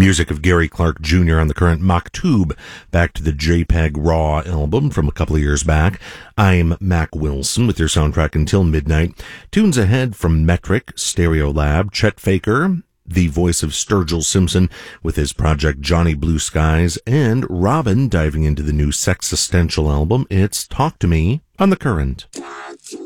music of Gary Clark Jr. on the current Maktub, back to the JPEG Raw album from a couple of years back. I'm Mac Wilson with your soundtrack until midnight. Tunes ahead from Metric, Stereolab, Chet Faker, the voice of Sturgill Simpson with his project Johnny Blue Skies, and Robin diving into the new Sexistential album. It's Talk to Me on The Current.